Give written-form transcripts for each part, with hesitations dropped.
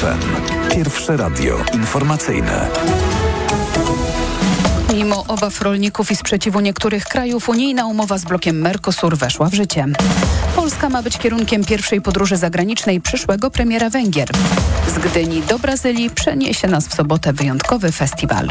FM. Pierwsze radio informacyjne. Mimo obaw rolników i sprzeciwu niektórych krajów, unijna umowa z blokiem Mercosur weszła w życie. Polska ma być kierunkiem pierwszej podróży zagranicznej przyszłego premiera Węgier. Z Gdyni do Brazylii przeniesie nas w sobotę wyjątkowy festiwal.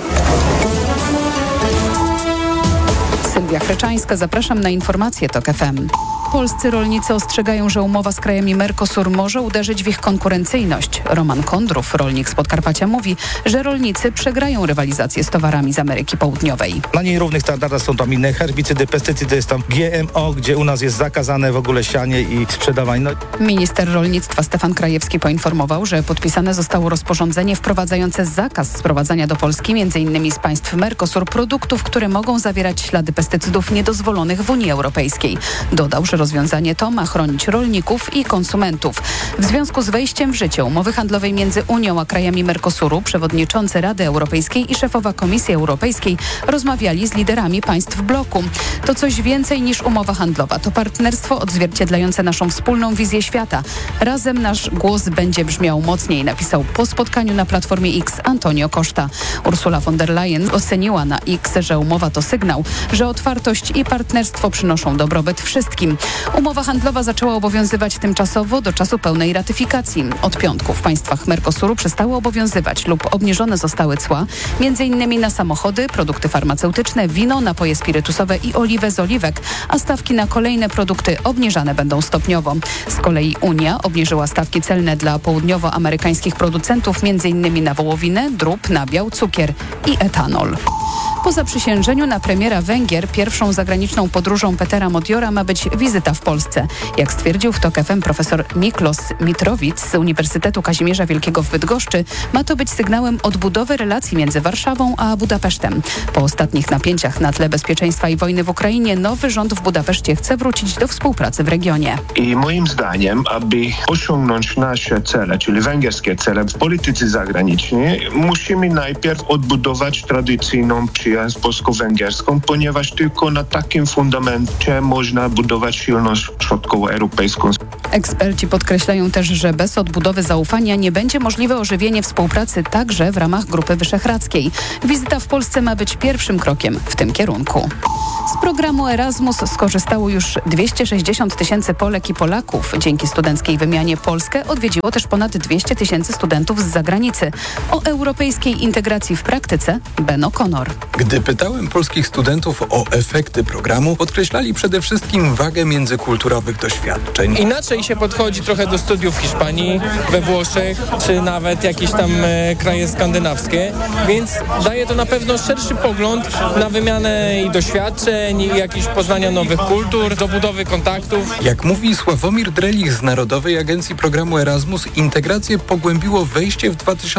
Sylwia Chreczańska, zapraszam na informacje TOK FM. Polscy rolnicy ostrzegają, że umowa z krajami Mercosur może uderzyć w ich konkurencyjność. Roman Kondrów, rolnik z Podkarpacia, mówi, że rolnicy przegrają rywalizację z towarami z Ameryki Południowej. Na nierównych standardach są tam inne herbicydy, pestycydy, jest tam GMO, gdzie u nas jest zakazane w ogóle sianie i sprzedawanie. Minister rolnictwa Stefan Krajewski poinformował, że podpisane zostało rozporządzenie wprowadzające zakaz sprowadzania do Polski m.in. z państw Mercosur produktów, które mogą zawierać ślady pestycydów niedozwolonych w Unii Europejskiej. Dodał, że rozwiązanie to ma chronić rolników i konsumentów. W związku z wejściem w życie umowy handlowej między Unią a krajami Mercosuru przewodniczący Rady Europejskiej i szefowa Komisji Europejskiej rozmawiali z liderami państw bloku. To coś więcej niż umowa handlowa. To partnerstwo odzwierciedlające naszą wspólną wizję świata. Razem nasz głos będzie brzmiał mocniej, napisał po spotkaniu na Platformie X Antonio Costa. Ursula von der Leyen oceniła na X, że umowa to sygnał, że otwartość i partnerstwo przynoszą dobrobyt wszystkim. Umowa handlowa zaczęła obowiązywać tymczasowo do czasu pełnej ratyfikacji. Od piątku w państwach Mercosuru przestały obowiązywać lub obniżone zostały cła, m.in. na samochody, produkty farmaceutyczne, wino, napoje spirytusowe i oliwę z oliwek, a stawki na kolejne produkty obniżane będą stopniowo. Z kolei Unia obniżyła stawki celne dla południowoamerykańskich producentów, m.in. na wołowinę, drób, nabiał, cukier i etanol. Po zaprzysiężeniu na premiera Węgier pierwszą zagraniczną podróżą Petera Modjora ma być wizyta w Polsce. Jak stwierdził w TOK FM profesor Miklos Mitrovic z Uniwersytetu Kazimierza Wielkiego w Bydgoszczy, ma to być sygnałem odbudowy relacji między Warszawą a Budapesztem. Po ostatnich napięciach na tle bezpieczeństwa i wojny w Ukrainie nowy rząd w Budapeszcie chce wrócić do współpracy w regionie. I moim zdaniem, aby osiągnąć nasze cele, czyli węgierskie cele w polityce zagranicznej, musimy najpierw odbudować tradycyjną przyjaźń polsko-węgierską, ponieważ tylko na takim fundamencie można budować silną środkowoeuropejską. Eksperci podkreślają też, że bez odbudowy zaufania nie będzie możliwe ożywienie współpracy także w ramach Grupy Wyszehradzkiej. Wizyta w Polsce ma być pierwszym krokiem w tym kierunku. Z programu Erasmus skorzystało już 260 000 Polek i Polaków. Dzięki studenckiej wymianie Polskę odwiedziło też ponad 200 000 studentów z zagranicy. O europejskiej integracji w praktyce Ben O'Connor. Gdy pytałem polskich studentów o efekty programu, podkreślali przede wszystkim wagę międzykulturowych doświadczeń. Inaczej się podchodzi trochę do studiów w Hiszpanii, we Włoszech, czy nawet jakieś tam kraje skandynawskie, więc daje to na pewno szerszy pogląd na wymianę i doświadczeń, i jakieś poznania nowych kultur, do budowy kontaktów. Jak mówi Sławomir Drelich z Narodowej Agencji Programu Erasmus, integrację pogłębiło wejście w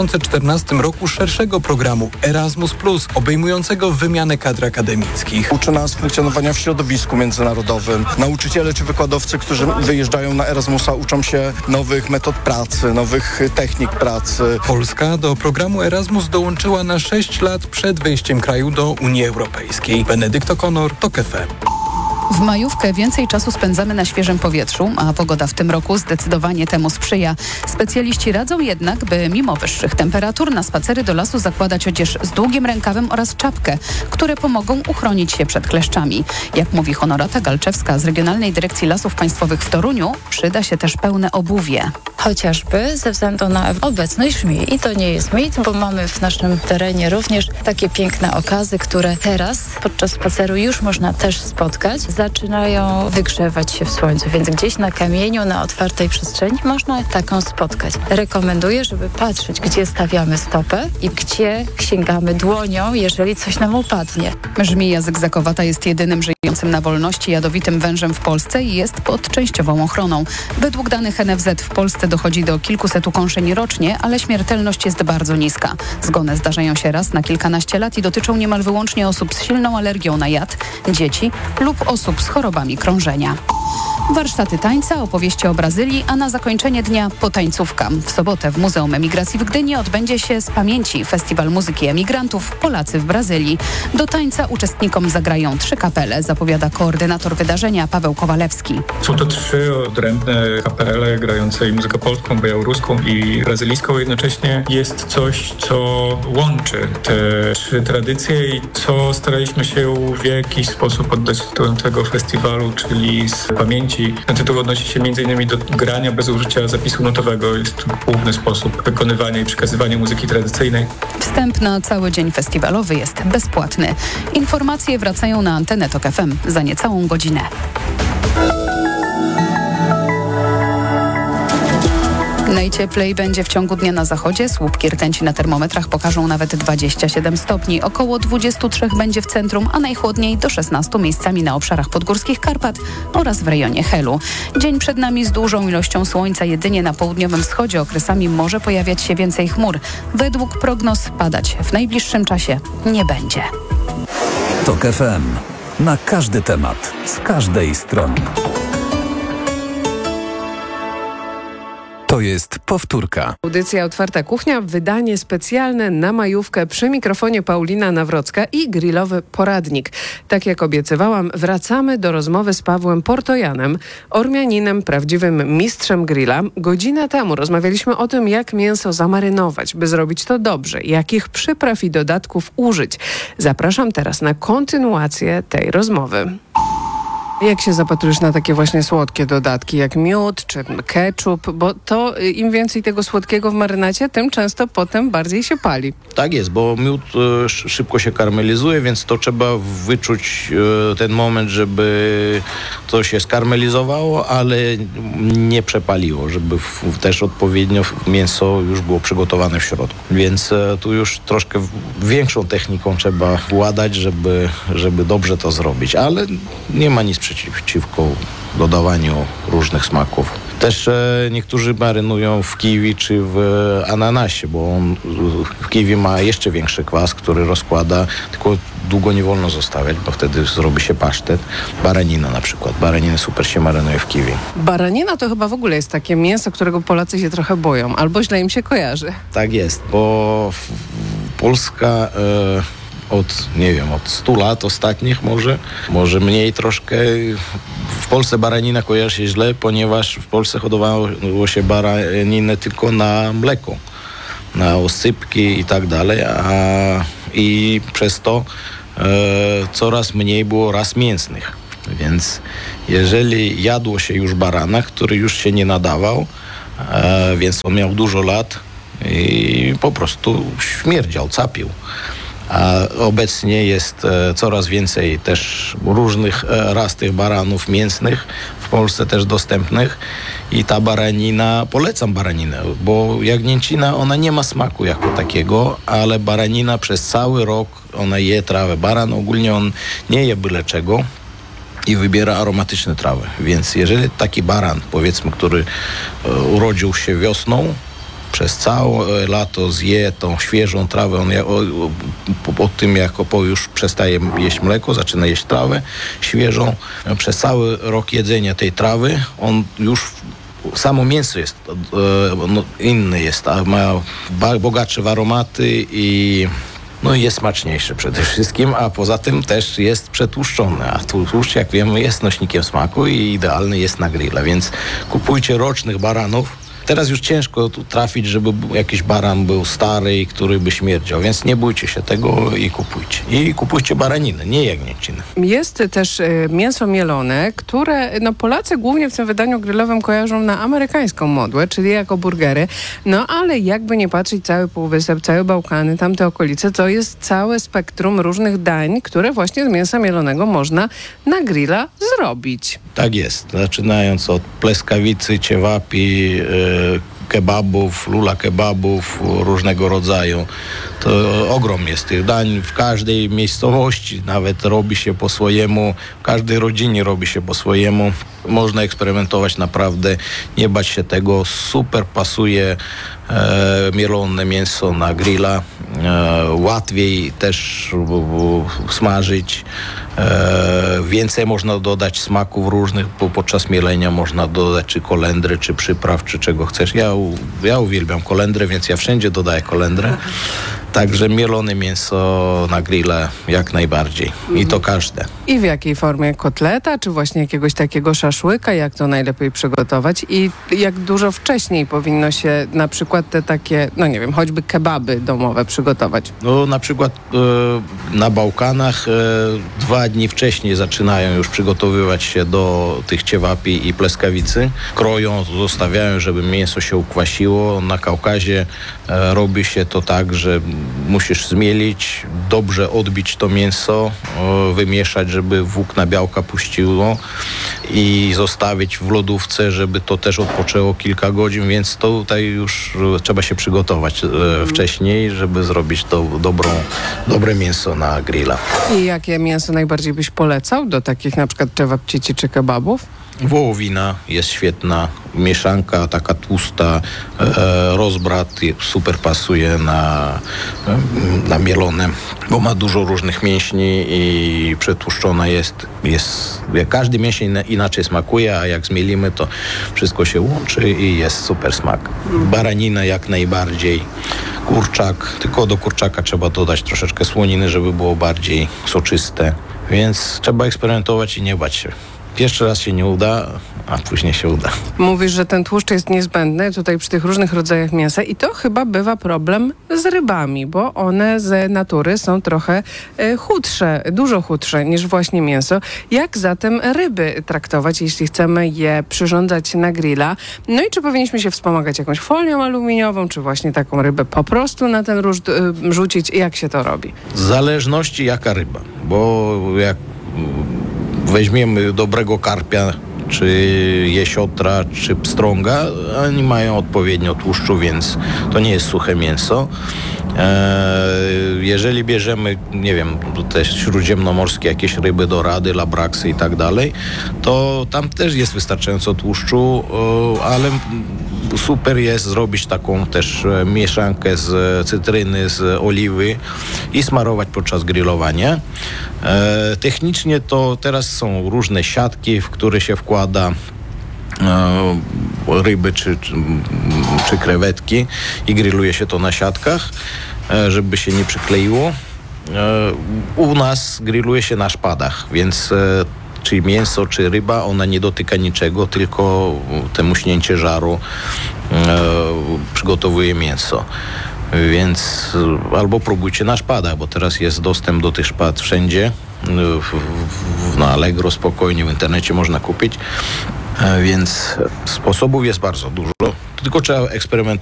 2014 roku szerszego programu Erasmus+, obejmującego wymianę kadr akademickich. Uczy nas funkcjonowania w środowisku międzynarodowym. Nauczyciele czy wykładowcy, którzy wyjeżdżają na Erasmusa, uczą się nowych metod pracy, nowych technik pracy. Polska do programu Erasmus dołączyła na 6 lat przed wejściem kraju do Unii Europejskiej. Benedykt O'Connor, TOK FM. W majówkę więcej czasu spędzamy na świeżym powietrzu, a pogoda w tym roku zdecydowanie temu sprzyja. Specjaliści radzą jednak, by mimo wyższych temperatur na spacery do lasu zakładać odzież z długim rękawem oraz czapkę, które pomogą uchronić się przed kleszczami. Jak mówi Honorata Galczewska z Regionalnej Dyrekcji Lasów Państwowych w Toruniu, przyda się też pełne obuwie. Chociażby ze względu na obecność żmii. I to nie jest mit, bo mamy w naszym terenie również takie piękne okazy, które teraz podczas spaceru już można też spotkać. Zaczynają wygrzewać się w słońcu, więc gdzieś na kamieniu, na otwartej przestrzeni można taką spotkać. Rekomenduję, żeby patrzeć, gdzie stawiamy stopę i gdzie sięgamy dłonią, jeżeli coś nam upadnie. Żmija zygzakowata jest jedynym żyjącym na wolności jadowitym wężem w Polsce i jest pod częściową ochroną. Według danych NFZ w Polsce dochodzi do kilkuset ukąszeń rocznie, ale śmiertelność jest bardzo niska. Zgony zdarzają się raz na kilkanaście lat i dotyczą niemal wyłącznie osób z silną alergią na jad, dzieci lub osób z chorobami krążenia. Warsztaty tańca, opowieści o Brazylii, a na zakończenie dnia potańcówka. W sobotę w Muzeum Emigracji w Gdyni odbędzie się z pamięci Festiwal Muzyki Emigrantów Polacy w Brazylii. Do tańca uczestnikom zagrają 3 kapele, zapowiada koordynator wydarzenia Paweł Kowalewski. Są to 3 odrębne kapele grające i muzykę polską, białoruską i brazylijską. Jednocześnie jest coś, co łączy te 3 tradycje i co staraliśmy się w jakiś sposób oddać tytułem tego festiwalu, czyli z pamięci. Ten tytuł odnosi się m.in. do grania bez użycia zapisu notowego. Jest to główny sposób wykonywania i przekazywania muzyki tradycyjnej. Wstęp na cały dzień festiwalowy jest bezpłatny. Informacje wracają na antenę TOK FM za niecałą godzinę. Najcieplej będzie w ciągu dnia na zachodzie. Słupki rtęci na termometrach pokażą nawet 27 stopni. Około 23 będzie w centrum, a najchłodniej do 16 miejscami na obszarach podgórskich Karpat oraz w rejonie Helu. Dzień przed nami z dużą ilością słońca. Jedynie na południowym wschodzie okresami może pojawiać się więcej chmur. Według prognoz padać w najbliższym czasie nie będzie. TOK FM. Na każdy temat, z każdej strony. To jest powtórka. Audycja Otwarta Kuchnia, wydanie specjalne na majówkę, przy mikrofonie Paulina Nawrocka i grillowy poradnik. Tak jak obiecywałam, wracamy do rozmowy z Pawłem Portojanem, Ormianinem, prawdziwym mistrzem grilla. Godzinę temu rozmawialiśmy o tym, jak mięso zamarynować, by zrobić to dobrze, jakich przypraw i dodatków użyć. Zapraszam teraz na kontynuację tej rozmowy. Jak się zapatrujesz na takie właśnie słodkie dodatki, jak miód czy ketchup, bo to im więcej tego słodkiego w marynacie, tym często potem bardziej się pali. Tak jest, bo miód szybko się karmelizuje, więc to trzeba wyczuć ten moment, żeby to się skarmelizowało, ale nie przepaliło, żeby też odpowiednio mięso już było przygotowane w środku. Więc tu już troszkę większą techniką trzeba władać, żeby dobrze to zrobić, ale nie ma nic przeciwko dodawaniu różnych smaków. Też niektórzy marynują w kiwi czy w ananasie, bo on w kiwi ma jeszcze większy kwas, który rozkłada, tylko długo nie wolno zostawiać, bo wtedy zrobi się pasztet. Baranina na przykład. Baraniny super się marynuje w kiwi. Baranina to chyba w ogóle jest takie mięso, którego Polacy się trochę boją, albo źle im się kojarzy. Tak jest, bo Polska od 100 lat ostatnich może mniej troszkę. W Polsce baranina kojarzy się źle, ponieważ w Polsce hodowało się baraninę tylko na mleko, na osypki i tak dalej, i przez to coraz mniej było ras mięsnych. Więc jeżeli jadło się już barana, który już się nie nadawał, więc on miał dużo lat i po prostu śmierdział, capił. A obecnie jest coraz więcej też różnych ras tych baranów mięsnych w Polsce też dostępnych i ta baranina, polecam baraninę, bo jagnięcina, ona nie ma smaku jako takiego, ale baranina przez cały rok, ona je trawę. Baran ogólnie on nie je byle czego i wybiera aromatyczne trawy, więc jeżeli taki baran, powiedzmy, który urodził się wiosną, przez całe lato zje tą świeżą trawę, on po tym jak już przestaje jeść mleko, zaczyna jeść trawę świeżą. Przez cały rok jedzenia tej trawy, on już samo mięso jest inne jest, ma bogatsze w aromaty i jest smaczniejsze przede wszystkim, a poza tym też jest przetłuszczone, a tłuszcz, jak wiemy, jest nośnikiem smaku i idealny jest na grilla, więc kupujcie rocznych baranów. Teraz już ciężko tu trafić, żeby jakiś baran był stary i który by śmierdział, więc nie bójcie się tego i kupujcie. I kupujcie baraninę, nie jagnięcinę. Jest też mięso mielone, które Polacy głównie w tym wydaniu grillowym kojarzą na amerykańską modłę, czyli jako burgery. Ale jakby nie patrzeć, cały Półwysep, całe Bałkany, tamte okolice, to jest całe spektrum różnych dań, które właśnie z mięsa mielonego można na grilla zrobić. Tak jest. Zaczynając od pleskawicy, ciewapi, kebabów, lula kebabów różnego rodzaju. To ogrom jest tych dań. W każdej miejscowości nawet robi się po swojemu, w każdej rodzinie robi się po swojemu. można eksperymentować naprawdę, nie bać się tego. Super pasuje mielone mięso na grilla. Łatwiej też smażyć. Więcej można dodać smaków różnych, bo podczas mielenia można dodać czy kolendry, czy przypraw, czy czego chcesz. Ja uwielbiam kolendrę, więc ja wszędzie dodaję kolendrę. Także mielone mięso na grilla jak najbardziej. I to każde. I w jakiej formie? Kotleta, czy właśnie jakiegoś takiego szaszłyka? Jak to najlepiej przygotować? I jak dużo wcześniej powinno się na przykład te takie, no nie wiem, choćby kebaby domowe przygotować? No na przykład na Bałkanach 2 dni wcześniej zaczynają już przygotowywać się do tych ciewapi i pleskawicy. Kroją, zostawiają, żeby mięso się ukwasiło. Na Kaukazie robi się to tak, że musisz zmielić, dobrze odbić to mięso, wymieszać, żeby włókna białka puściło i zostawić w lodówce, żeby to też odpoczęło kilka godzin, więc tutaj już trzeba się przygotować wcześniej, żeby zrobić to dobre mięso na grilla. I jakie mięso najbardziej byś polecał do takich na przykład czewapcici czy kebabów? Wołowina jest świetna, mieszanka taka tłusta, rozbrat super pasuje na mielone, bo ma dużo różnych mięśni i przetłuszczona jest. Każdy mięsień inaczej smakuje, a jak zmielimy, to wszystko się łączy i jest super smak. Baranina jak najbardziej, kurczak, tylko do kurczaka trzeba dodać troszeczkę słoniny, żeby było bardziej soczyste, więc trzeba eksperymentować i nie bać się. Pierwszy raz się nie uda, a później się uda. Mówisz, że ten tłuszcz jest niezbędny tutaj przy tych różnych rodzajach mięsa i to chyba bywa problem z rybami, bo one z natury są trochę chudsze, dużo chudsze niż właśnie mięso. Jak zatem ryby traktować, jeśli chcemy je przyrządzać na grilla? No i czy powinniśmy się wspomagać jakąś folią aluminiową, czy właśnie taką rybę po prostu na ten ruszt rzucić? Jak się to robi? W zależności jaka ryba, bo jak weźmiemy dobrego karpia, czy jesiotra, czy pstrąga, oni mają odpowiednio tłuszczu, więc to nie jest suche mięso. Jeżeli bierzemy, nie wiem, też śródziemnomorskie jakieś ryby, dorady, labraksy i tak dalej, to tam też jest wystarczająco tłuszczu, ale super jest zrobić taką też mieszankę z cytryny, z oliwy i smarować podczas grillowania. Technicznie to teraz są różne siatki, w które się wkłada ryby czy krewetki i grilluje się to na siatkach, żeby się nie przykleiło. U nas grilluje się na szpadach, więc czy mięso, czy ryba, ona nie dotyka niczego, tylko te muśnięcie żaru przygotowuje mięso. Więc albo próbujcie na szpadach, bo teraz jest dostęp do tych szpad wszędzie. Na Allegro spokojnie w internecie można kupić. Więc sposobów jest bardzo dużo. Tylko trzeba eksperymentować.